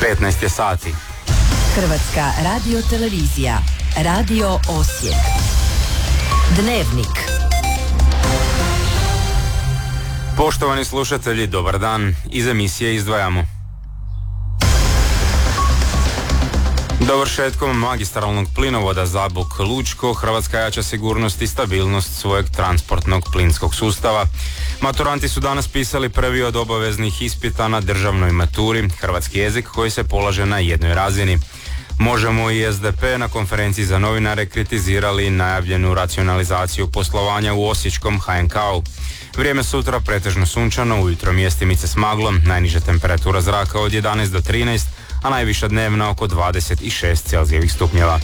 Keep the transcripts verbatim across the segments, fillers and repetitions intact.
petnaest je sati. Hrvatska radiotelevizija. Radio Osijek. Dnevnik. Poštovani slušatelji, dobar dan. Iz emisije izdvajamo. Dovršetkom magistralnog plinovoda Zabok-Lučko, Hrvatska jača sigurnost i stabilnost svojeg transportnog plinskog sustava. Maturanti su danas pisali prvi od obaveznih ispita na državnoj maturi, hrvatski jezik koji se polaže na jednoj razini. Možemo i S D P na konferenciji za novinare kritizirali najavljenu racionalizaciju poslovanja u osječkom H N K-u. Vrijeme sutra pretežno sunčano, ujutro mjestimice s maglom, najniža temperatura zraka od jedanaest do trinaest, a najviša dnevna oko dvadeset šest Celzijevih stupnjeva.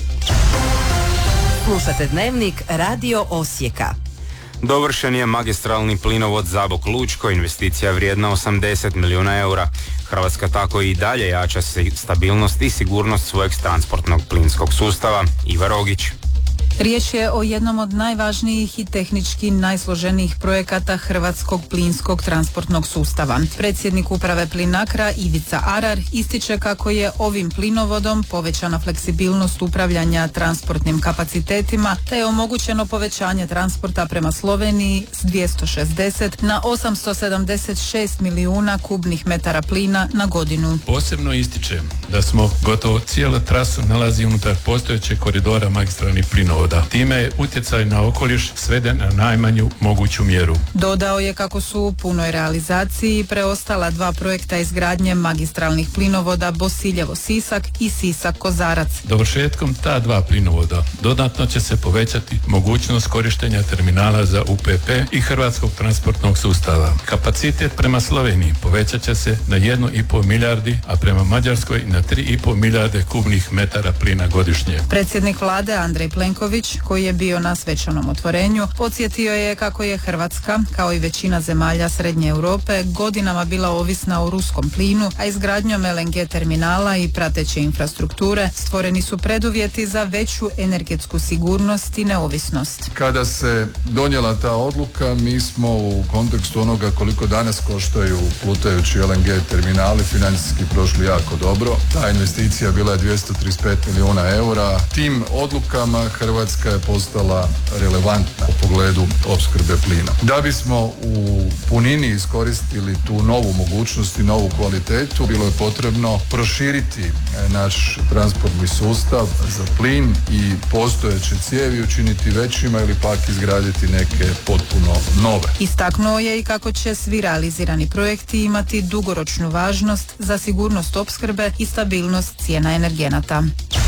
Slušate Dnevnik Radio Osijeka. Dovršen je magistralni plinovod Zabok-Lučko, investicija vrijedna osamdeset milijuna eura. Hrvatska tako i dalje jača stabilnost i sigurnost svojeg transportnog plinskog sustava. Iva Rogić. Riječ je o jednom od najvažnijih i tehnički najsloženijih projekata hrvatskog plinskog transportnog sustava. Predsjednik uprave Plinacra Ivica Arar ističe kako je ovim plinovodom povećana fleksibilnost upravljanja transportnim kapacitetima te je omogućeno povećanje transporta prema Sloveniji s dvjesto šezdeset na osamsto sedamdeset šest milijuna kubnih metara plina na godinu. Posebno ističem da smo gotovo cijelu trasu nalazi unutar postojećeg koridora magistralnih plinovoda. Time je utjecaj na okoliš sveden na najmanju moguću mjeru. Dodao je kako su u punoj realizaciji preostala dva projekta izgradnje magistralnih plinovoda Bosiljevo-Sisak i Sisak-Kozarac. Dovršetkom ta dva plinovoda dodatno će se povećati mogućnost korištenja terminala za U P P i hrvatskog transportnog sustava. Kapacitet prema Sloveniji povećat će se na jednu i pol milijardi, a prema Mađarskoj na tri i pol milijarde kubnih metara plina godišnje. Predsjednik vlade Andrej Plenković, koji je bio na svečanom otvorenju, podsjetio je kako je Hrvatska, kao i većina zemalja Srednje Europe, godinama bila ovisna o ruskom plinu, a izgradnjom L N G terminala i prateće infrastrukture stvoreni su preduvjeti za veću energetsku sigurnost i neovisnost. Kada se donijela ta odluka, mi smo u kontekstu onoga koliko danas koštaju plutajući L N G terminali financijski prošli jako dobro. Ta investicija bila je dvjesto trideset pet milijuna eura. Tim odlukama Hrvatska je postala relevantna u pogledu opskrbe plina. Da bismo u punini iskoristili tu novu mogućnost i novu kvalitetu, bilo je potrebno proširiti naš transportni sustav za plin i postojeće cijevi učiniti većima ili pak izgraditi neke potpuno nove. Istaknuo je i kako će svi realizirani projekti imati dugoročnu važnost za sigurnost opskrbe i stabilnost cijena energenata.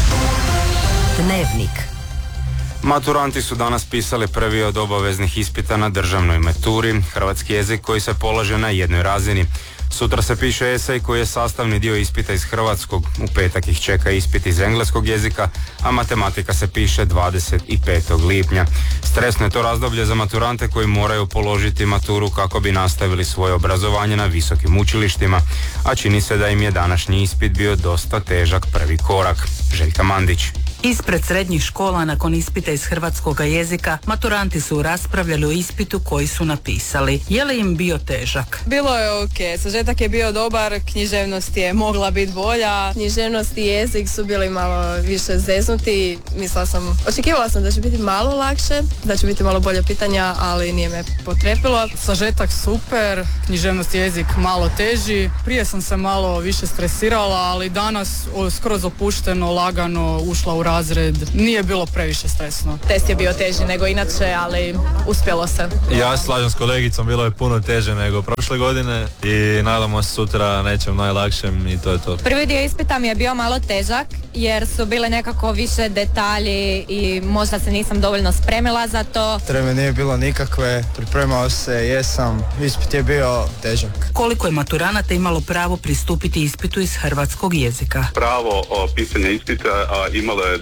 Dnevnik. Maturanti su danas pisali prvi od obaveznih ispita na državnoj maturi, hrvatski jezik koji se polaže na jednoj razini. Sutra se piše esej koji je sastavni dio ispita iz hrvatskog, u petak ih čeka ispit iz engleskog jezika, a matematika se piše dvadeset petog lipnja. Stresno je to razdoblje za maturante koji moraju položiti maturu kako bi nastavili svoje obrazovanje na visokim učilištima, a čini se da im je današnji ispit bio dosta težak prvi korak. Željka Mandić. Ispred srednjih škola nakon ispita iz hrvatskog jezika maturanti su raspravljali o ispitu koji su napisali. Je li im bio težak? Bilo je ok, sažetak je bio dobar, književnost je mogla biti bolja. Književnost i jezik su bili malo više zeznuti. Mislila sam, očekivala sam da će biti malo lakše, da će biti malo bolje pitanja, ali nije me potrepilo. Sažetak super, književnost i jezik malo teži. Prije sam se malo više stresirala, ali danas skroz opušteno, lagano ušla u razred. Nije bilo previše stresno. Test je bio teži nego inače, ali uspjelo se. Ja se slažem s kolegicom, bilo je puno teže nego prošle godine i nadamo se sutra nečem najlakšem i to je to. Prvi dio ispita mi je bio malo težak jer su bile nekako više detalji i možda se nisam dovoljno spremila za to. Treme nije bilo nikakve, pripremao se, jesam, ispit je bio težak. Koliko je maturanata imalo pravo pristupiti ispitu iz hrvatskog jezika? Pravo o pisanju ispita a, imalo je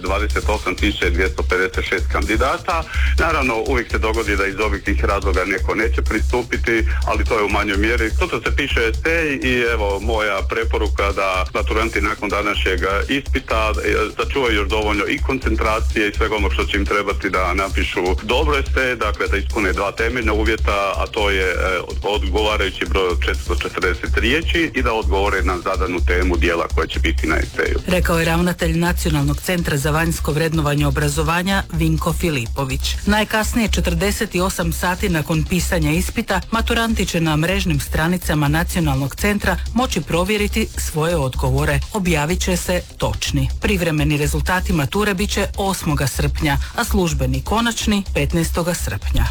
dvadeset osam tisuća dvjesto pedeset šest kandidata. Naravno, uvijek se dogodi da iz objektivnih razloga neko neće pristupiti, ali to je u manjoj mjeri. Toto se piše esej i evo moja preporuka da maturanti nakon današnjeg ispita sačuvaju još dovoljno i koncentracije i svega onog što će im trebati da napišu dobro esej, dakle da ispune dva temeljna uvjeta, a to je odgovarajući broj od četiristo četrdeset riječi i da odgovore na zadanu temu dijela koja će biti na eseju. Rekao je ravnatelj Nacionalnog centra za vanjsko vrednovanje obrazovanja Vinko Filipović. Najkasnije četrdeset osam sati nakon pisanja ispita maturanti će na mrežnim stranicama Nacionalnog centra moći provjeriti svoje odgovore. Objavit će se točni. Privremeni rezultati mature bit će osmog srpnja, a službeni konačni petnaestog srpnja.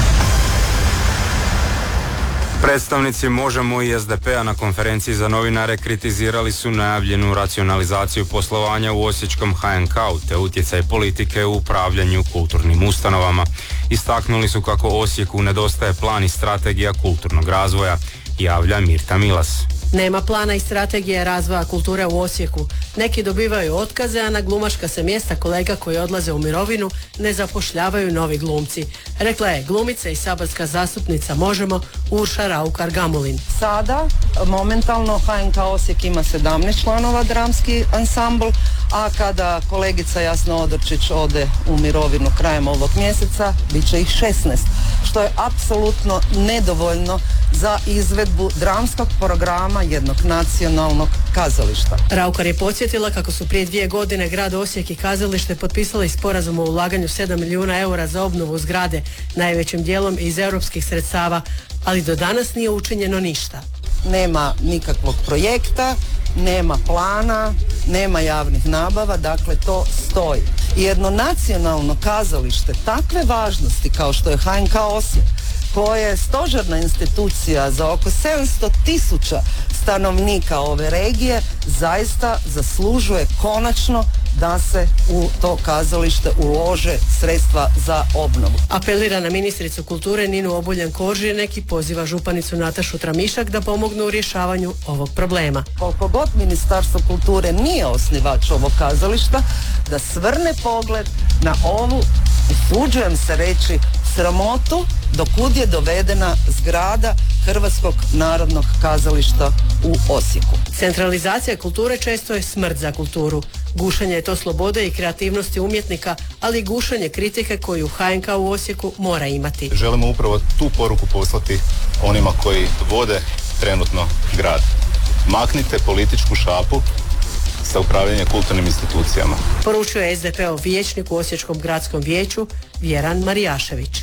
Predstavnici Možemo i es de pe-a na konferenciji za novinare kritizirali su najavljenu racionalizaciju poslovanja u osječkom ha en ka-u te utjecaj politike u upravljanju kulturnim ustanovama. Istaknuli su kako Osijeku nedostaje plan i strategija kulturnog razvoja, javlja Mirta Milas. Nema plana i strategije razvoja kulture u Osijeku. Neki dobivaju otkaze, a na glumaška se mjesta kolega koji odlaze u mirovinu ne zapošljavaju novi glumci. Rekla je glumica i saborska zastupnica Možemo Urša Raukar-Gamulin. Sada, momentalno, ha en ka Osijek ima sedamnaest članova dramski ansambl, a kada kolegica Jasna Odorčić ode u mirovinu krajem ovog mjeseca, bit će ih šesnaest, što je apsolutno nedovoljno za izvedbu dramskog programa jednog nacionalnog kazališta. Raukar je podsjetila kako su prije dvije godine grad Osijek i kazalište potpisali sporazum o ulaganju sedam milijuna eura za obnovu zgrade, najvećim dijelom iz europskih sredstava, ali do danas nije učinjeno ništa. Nema nikakvog projekta, nema plana, nema javnih nabava, dakle to stoji. Jedno nacionalno kazalište takve važnosti kao što je ha en ka Osijek, koja je stožerna institucija za oko sedamsto tisuća stanovnika ove regije, zaista zaslužuje konačno da se u to kazalište ulože sredstva za obnovu. Apelira na ministricu kulture Ninu Obuljen Koržinek i poziva županicu Natašu Tramišak da pomognu u rješavanju ovog problema. Koliko god Ministarstvo kulture nije osnivač ovog kazališta, da svrne pogled na ovu, usuđujem se reći, sramotu do kud je dovedena zgrada Hrvatskog narodnog kazališta u Osijeku. Centralizacija kulture često je smrt za kulturu. Gušenje je to slobode i kreativnosti umjetnika, ali i gušenje kritike koju ha en ka u Osijeku mora imati. Želimo upravo tu poruku poslati onima koji vode trenutno grad. Maknite političku šapu sa upravljanjem kulturnim institucijama. Poručio je es de pe-ov vijećnik u Osječkom gradskom vijeću Vjeran Marijašević.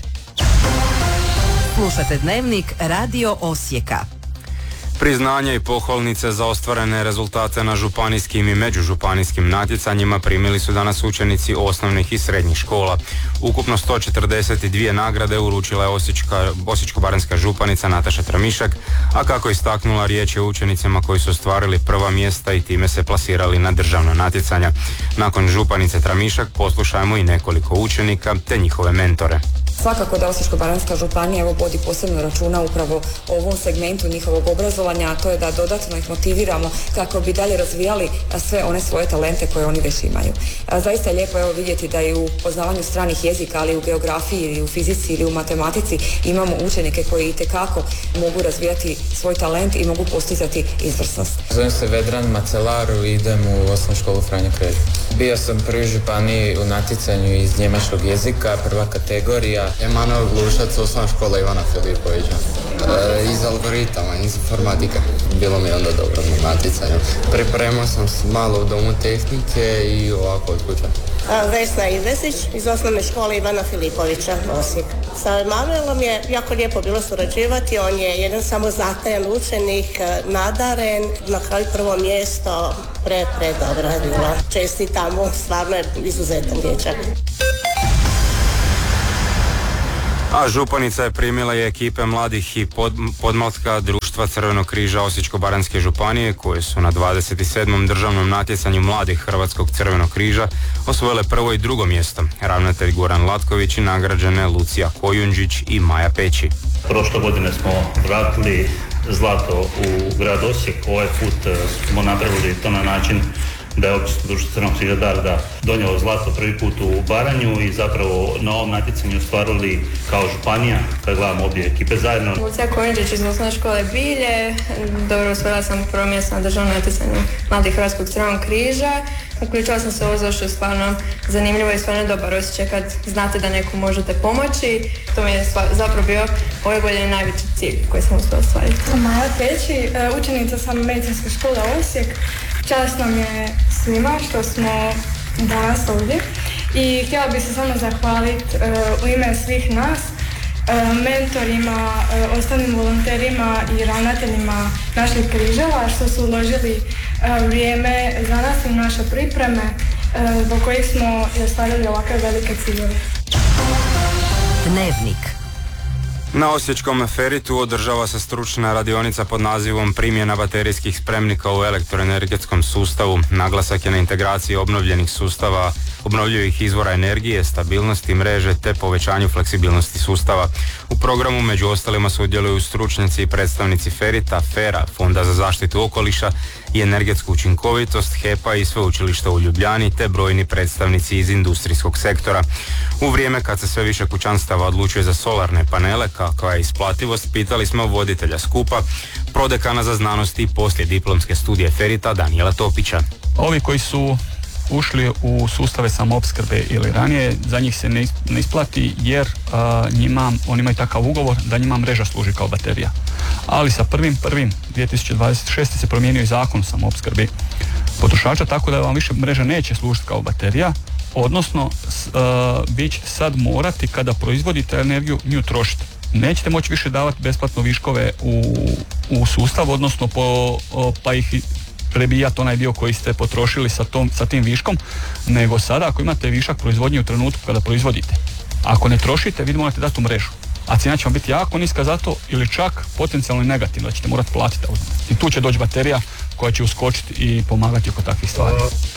Slušate Dnevnik Radio Osijeka. Priznanja i pohvalnice za ostvarene rezultate na županijskim i međužupanijskim natjecanjima primili su danas učenici osnovnih i srednjih škola. Ukupno sto četrdeset dvije nagrade uručila je Osječka, Osječko-baranjska županica Nataša Tramišak, a kako istaknula, riječ je o učenicima koji su ostvarili prva mjesta i time se plasirali na državna natjecanja. Nakon županice Tramišak poslušajmo i nekoliko učenika te njihove mentore. Svakako da Osječko-baranjska županija evo vodi posebno računa upravo o ovom segmentu njihovog obrazovanja, a to je da dodatno ih motiviramo kako bi dalje razvijali sve one svoje talente koje oni već imaju. A zaista je lijepo evo vidjeti da i u poznavanju stranih jezika, ali i u geografiji ili u fizici ili u matematici imamo učenike koji itekako mogu razvijati svoj talent i mogu postizati izvrsnost. Zovem se Vedran Macelaru i idem u osnovnu školu Franjo Kralj. Bio sam prvi županiji u natjecanju iz njemačkog jezika, prva kategorija. Emanuel Glušac, osnovna škola Ivana Filipovića. E, iz algoritama, iz informatika. Bilo mi onda dobro na natjecanju. Pripremao sam se malo u domu tehnike i ovako od kuća. Vesna Ivesić iz osnovne škole Ivana Filipovića, Osijek. Sa Emanuelom je jako lijepo bilo surađivati, on je jedan samozatajan učenik, nadaren, na kraju prvo mjesto, pre, pre dobro je bilo. Čestitamo, stvarno je izuzetan dječak. A županica je primila i ekipe mladih i pod, podmlatka društva Crvenog križa Osječko-baranjske županije koje su na dvadeset sedmom državnom natjecanju mladih Hrvatskog Crvenog križa osvojile prvo i drugo mjesto. Ravnatelj Goran Latković i nagrađene Lucija Kojundžić i Maja Peći. Prošle godine smo vratili zlato u grad Osijek, ovaj put smo napravili to na način da je Općinsko društvo Crvenog križa Darda donijelo zlato prvi put u Baranju i zapravo na ovom natjecanju ostvarili kao županija, kad gledamo obje ekipe zajedno. Lucija Konjičić iz osnovne škole Bilje, dobro osvojila sam prvo mjesto na državnom natjecanju Mladih Hrvatskog Crvenog križa. Uključila sam se ovo zato što je stvarno zanimljivo i stvarno dobar osjećaj kad znate da nekom možete pomoći. To mi je zapravo bio ove godine najveći cilj koji sam uspjela ostvariti. Maja Peći, učenica sam medicinske škole Osijek. Čast nam je svima što smo danas ovdje i htjela bih se samo zahvaliti u ime svih nas, mentorima, ostalim volonterima i ravnateljima naših križeva što su uložili vrijeme za nas i naše pripreme zbog kojih smo i ostvarili ovakve velike ciljeve. Dnevnik. Na osječkom Feritu održava se stručna radionica pod nazivom Primjena baterijskih spremnika u elektroenergetskom sustavu. Naglasak je na integraciji obnovljenih sustava, obnovljivih izvora energije, stabilnosti mreže te povećanju fleksibilnosti sustava. U programu među ostalima sudjeluju stručnjaci i predstavnici Ferita, Fera, Fonda za zaštitu okoliša i energetsku učinkovitost, H E P-a i Sveučilišta u Ljubljani te brojni predstavnici iz industrijskog sektora. U vrijeme kad se sve više kućanstava odlučuje za solarne panele, kakva je isplativost, pitali smo voditelja skupa, prodekana za znanost i poslijediplomske studije Ferita Danijela Topića. Ovi koji su ušli u sustave samoopskrbe ili ranije, za njih se ne isplati jer a, njima, oni imaju takav ugovor da njima mreža služi kao baterija. Ali sa prvim prvim dvije tisuće dvadeset šeste se promijenio i zakon o samoopskrbi potrošača, tako da vam više mreža neće služiti kao baterija, odnosno vi ćete sad morati kada proizvodite energiju nju trošiti. Nećete moći više davati besplatno viškove u, u sustav, odnosno po, o, pa ih prebijati onaj dio koji ste potrošili sa, tom, sa tim viškom, nego sada ako imate višak proizvodnje u trenutku kada proizvodite, ako ne trošite, vi morate dati u mrežu, a cijena će vam biti jako niska zato ili čak potencijalno negativno da ćete morati platiti. I tu će doći baterija koja će uskočiti i pomagati oko takvih stvari.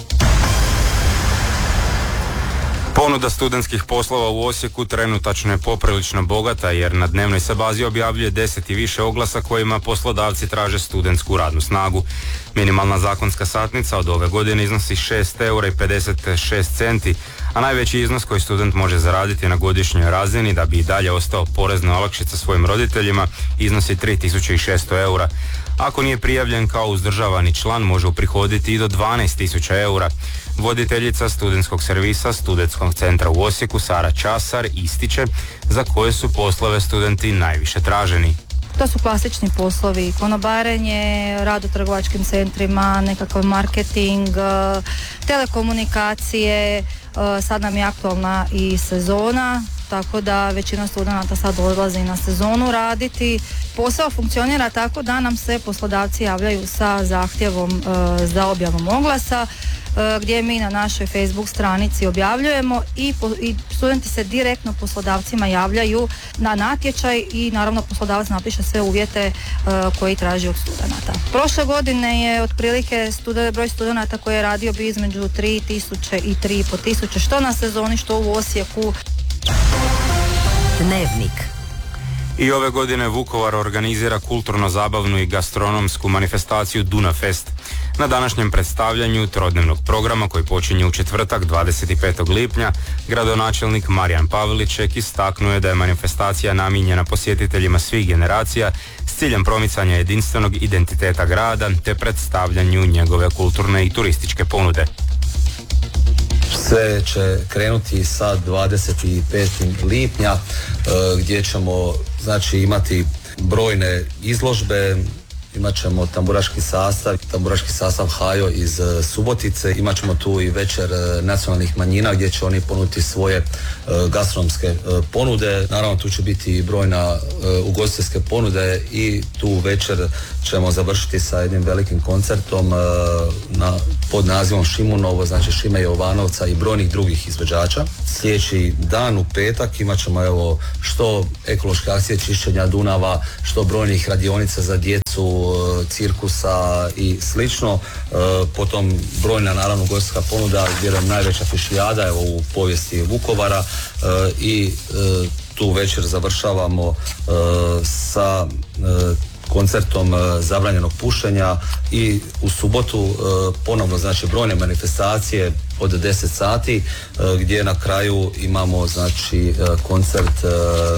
Ponuda studentskih poslova u Osijeku trenutačno je poprilično bogata jer na dnevnoj se bazi objavljuje deset i više oglasa kojima poslodavci traže studentsku radnu snagu. Minimalna zakonska satnica od ove godine iznosi šest eura i pedeset šest centi, a najveći iznos koji student može zaraditi na godišnjoj razini da bi i dalje ostao porezna olakšica svojim roditeljima iznosi tri tisuće šesto eura. Ako nije prijavljen kao uzdržavani član, može uprihoditi i do dvanaest tisuća eura. Voditeljica studentskog servisa Studentskog centra u Osijeku Sara Časar ističe za koje su poslove studenti najviše traženi. To su klasični poslovi, konobarenje, rad u trgovačkim centrima, nekakav marketing, telekomunikacije, sad nam je aktualna i sezona, tako da većina studenata sad odlazi na sezonu raditi. Posao funkcionira tako da nam se poslodavci javljaju sa zahtjevom e, za objavom oglasa, e, gdje mi na našoj Facebook stranici objavljujemo i, po, i studenti se direktno poslodavcima javljaju na natječaj i naravno poslodavac napiše sve uvjete e, koji traži od studenata. Prošle godine je otprilike studen, broj studenata koji je radio bio između tri tisuće i tri i pol tisuće, što na sezoni, što u Osijeku. Dnevnik. I ove godine Vukovar organizira kulturno-zabavnu i gastronomsku manifestaciju Dunafest. Na današnjem predstavljanju trodnevnog programa koji počinje u četvrtak dvadeset petog lipnja, gradonačelnik Marijan Pavliček istaknuo je da je manifestacija namijenjena posjetiteljima svih generacija s ciljem promicanja jedinstvenog identiteta grada te predstavljanju njegove kulturne i turističke ponude. Sve će krenuti sa dvadeset petog lipnja gdje ćemo znači imati brojne izložbe, imat ćemo tamburaški sastav, tamburaški sastav Hajo iz Subotice, imat ćemo tu i večer nacionalnih manjina gdje će oni ponuditi svoje gastronomske ponude. Naravno tu će biti i brojna ugostiteljske ponude i tu večer ćemo završiti sa jednim velikim koncertom na, pod nazivom Šimunovo, znači Šime Jovanovca i brojnih drugih izvođača. Sljedeći dan u petak imat ćemo evo što ekološke akcije čišćenja Dunava, što brojnih radionica za djecu, cirkusa i slično. Potom brojna naravno ugostiteljska ponuda, vjerujem najveća fišijada evo u povijesti Vukovara i tu večer završavamo sa koncertom e, zabranjenog pušenja i u subotu e, ponovno znači brojne manifestacije od deset sati e, gdje na kraju imamo znači e, koncert e,